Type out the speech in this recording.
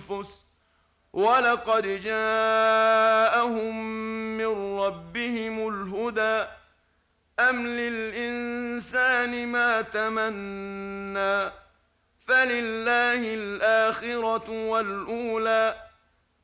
الأنفس ولقد جاءهم من ربهم الهدى أم للإنسان ما تمنى فلله الآخرة والأولى